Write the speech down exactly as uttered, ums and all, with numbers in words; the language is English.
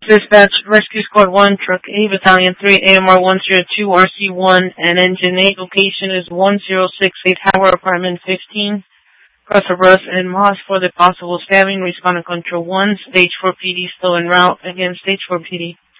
Dispatch, Rescue Squad one, Truck A, Battalion three, A M R one zero two, R C one, and Engine eight. Location is one zero six eight Howard, Apartment fifteen, Crosser Bus and Moss for the possible stabbing. Respond to Control one. Stage four P D still en route. Again, Stage four P D.